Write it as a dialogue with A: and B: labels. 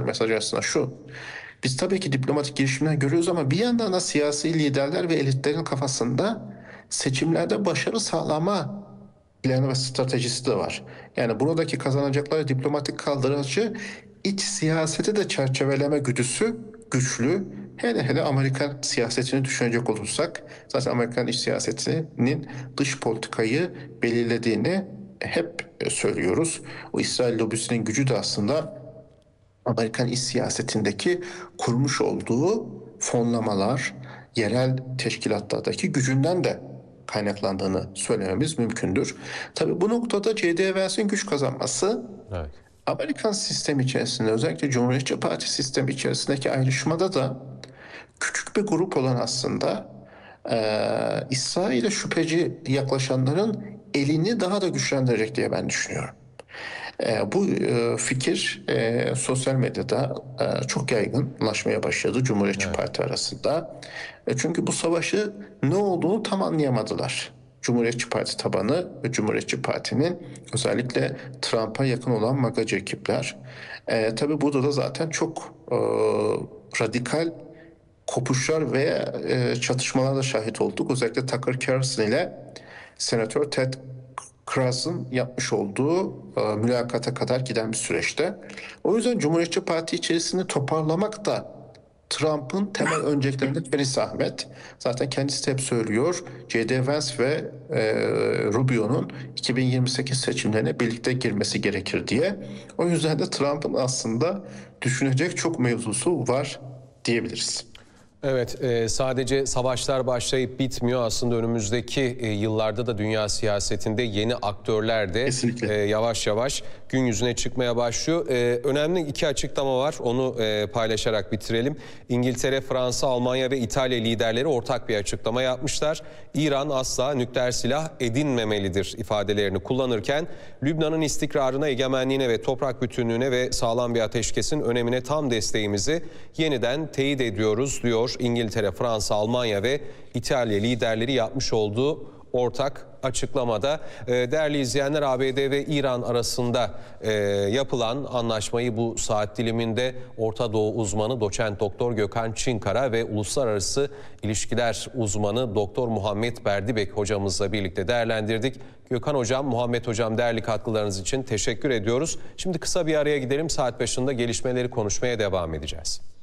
A: mesaj aslında şu. Biz tabii ki diplomatik girişimler görüyoruz ama bir yandan da siyasi liderler ve elitlerin kafasında seçimlerde başarı sağlama planı ve stratejisi de var. Yani buradaki kazanacakları diplomatik kaldırıcı iç siyaseti de çerçeveleme güdüsü güçlü. Hele hele Amerikan siyasetini düşünecek olursak zaten Amerikan iç siyasetinin dış politikayı belirlediğini hep söylüyoruz. O İsrail lobisinin gücü de aslında Amerikan iç siyasetindeki kurmuş olduğu fonlamalar, yerel teşkilatlardaki gücünden de kaynaklandığını söylememiz mümkündür. Tabii bu noktada J.D. Vance'in güç kazanması
B: Evet.
A: Amerikan sistemi içerisinde özellikle Cumhuriyetçi Parti sistemi içerisindeki ayrışmada da küçük bir grup olan aslında İsrail'e şüpheci yaklaşanların elini daha da güçlendirecek diye ben düşünüyorum. Bu fikir sosyal medyada çok yaygınlaşmaya başladı Cumhuriyetçi
B: Evet.
A: Parti arasında. Çünkü bu savaşı ne olduğunu tam anlayamadılar. Cumhuriyetçi Parti tabanı ve Cumhuriyetçi Parti'nin özellikle Trump'a yakın olan magacı ekipler. Tabii burada da zaten çok radikal kopuşlar ve çatışmalara da şahit olduk. Özellikle Tucker Carlson ile Senatör Ted Cruz'ın yapmış olduğu mülakata kadar giden bir süreçte. O yüzden Cumhuriyetçi Parti içerisinde toparlamak da Trump'ın temel önceliklerinden biri zahmet. Zaten kendisi de hep söylüyor. J.D. Vance ve Rubio'nun 2028 seçimlerine birlikte girmesi gerekir diye. O yüzden de Trump'ın aslında düşünecek çok mevzusu var diyebiliriz.
B: Evet, sadece savaşlar başlayıp bitmiyor. Aslında önümüzdeki yıllarda da dünya siyasetinde yeni aktörler de yavaş yavaş gün yüzüne çıkmaya başlıyor. Önemli iki açıklama var. Onu paylaşarak bitirelim. İngiltere, Fransa, Almanya ve İtalya liderleri ortak bir açıklama yapmışlar. İran asla nükleer silah edinmemelidir ifadelerini kullanırken Lübnan'ın istikrarına, egemenliğine ve toprak bütünlüğüne ve sağlam bir ateşkesin önemine tam desteğimizi yeniden teyit ediyoruz diyor. İngiltere, Fransa, Almanya ve İtalya liderleri yapmış olduğu ortak açıklamada. Değerli izleyenler, ABD ve İran arasında yapılan anlaşmayı bu saat diliminde Orta Doğu uzmanı Doçent Doktor Gökhan Çinkara ve Uluslararası İlişkiler uzmanı Doktor Muhammed Berdibek hocamızla birlikte değerlendirdik. Gökhan hocam, Muhammed hocam, değerli katkılarınız için teşekkür ediyoruz. Şimdi kısa bir araya gidelim. Saat başında gelişmeleri konuşmaya devam edeceğiz.